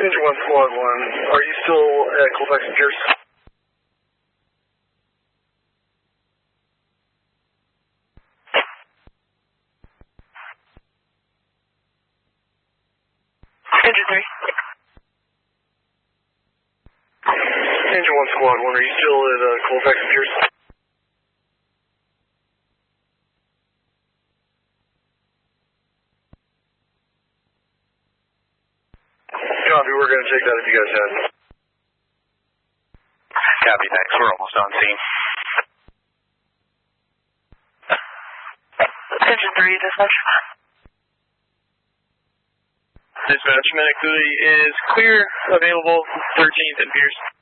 Engine 1, Squad 1. Are you still at Colfax and Pierce? Engine 3. Engine 1, Squad 1. Are you still at Colfax and Pierce? Copy, we're going to take that if you guys have it. Copy, thanks. We're almost on scene. Engine 3, dispatch. Dispatch, Medic Cooley is clear, available, 13th and Pierce.